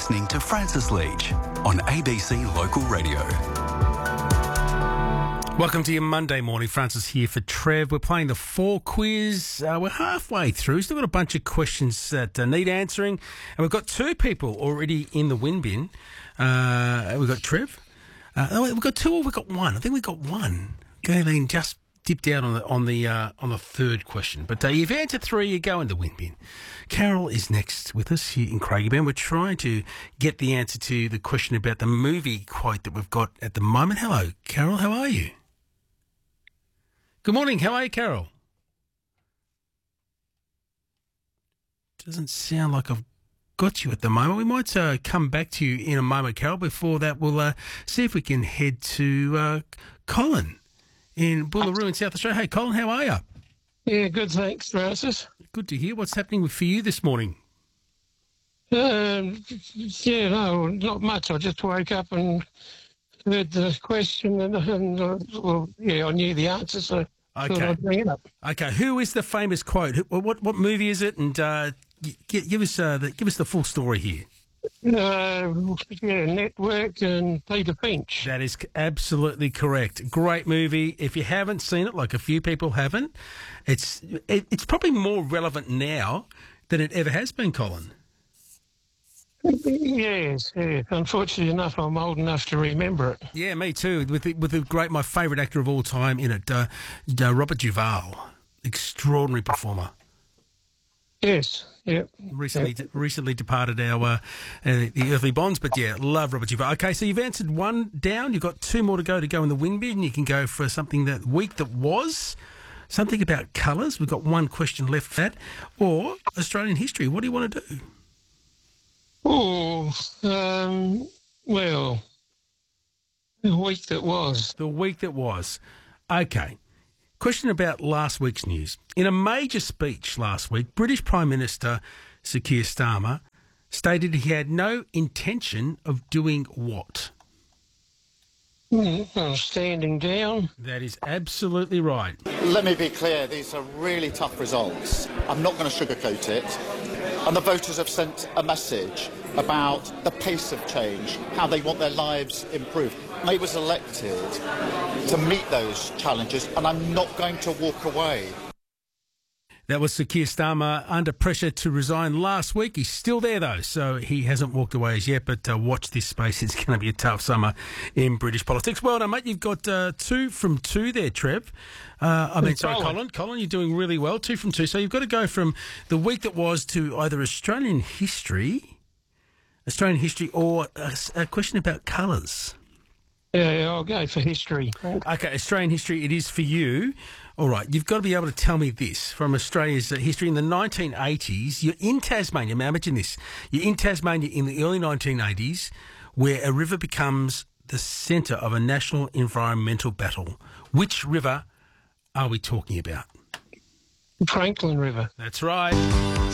listening to Francis Leach on ABC Local Radio. Welcome to your Monday morning. Francis here for Trev. We're playing the 4 quiz. We're halfway through. Still got a bunch of questions that need answering. And we've got 2 people already in the win bin. We've got Trev. We've got 2 or we've got 1. I think we've got 1. Galen just dipped out on the third question. But you've answered 3, you go in the win bin. Carol is next with us here in Craigieburn. We're trying to get the answer to the question about the movie quote that we've got at the moment. Hello, Carol. How are you? Good morning. How are you, Carol? Doesn't sound like I've got you at the moment. We might come back to you in a moment, Carol. Before that, we'll see if we can head to Colin in Boolaroo in South Australia. Hey, Colin, how are you? Yeah, good, thanks, Francis. Good to hear. What's happening for you this morning? Yeah, no, not much. I just woke up and heard the question and I knew the answer, so I thought I'd bring it up. Okay, who is the famous quote? What movie is it? And give us the full story here. Network and Peter Finch. That is absolutely correct. Great movie. If you haven't seen it, like a few people haven't, it's probably more relevant now than it ever has been, Colin. Yes. Unfortunately enough, I'm old enough to remember it. Yeah, me too. With the great, my favourite actor of all time in it, Robert Duvall, extraordinary performer. Yes. Yep. Recently departed our the earthly bonds, but yeah, love Robert Duvall. Okay, so you've answered 1 down. You've got 2 more to go in the win bin. You can go for something that week that was, something about colours. We've got 1 question left for that, or Australian history. What do you want to do? Oh, well, the week that was. The week that was. Okay. Question about last week's news. In a major speech last week, British Prime Minister Sir Keir Starmer stated he had no intention of doing what? Standing down. That is absolutely right. Let me be clear, these are really tough results. I'm not going to sugarcoat it. And the voters have sent a message about the pace of change, how they want their lives improved. I was elected to meet those challenges, and I'm not going to walk away. That was Sir Keir Starmer under pressure to resign last week. He's still there, though, so he hasn't walked away as yet. But watch this space. It's going to be a tough summer in British politics. Well done, mate. You've got 2 from 2 there, Trev. Colin. Colin, you're doing really well. 2 from 2. So you've got to go from the week that was to either Australian history, or a question about colours. Yeah, I'll go for history. Okay, Australian history it is for you. All right, you've got to be able to tell me this from Australia's history. In the 1980s, you're in Tasmania. Now, imagine this. You're in Tasmania in the early 1980s where a river becomes the centre of a national environmental battle. Which river are we talking about? Franklin River. That's right.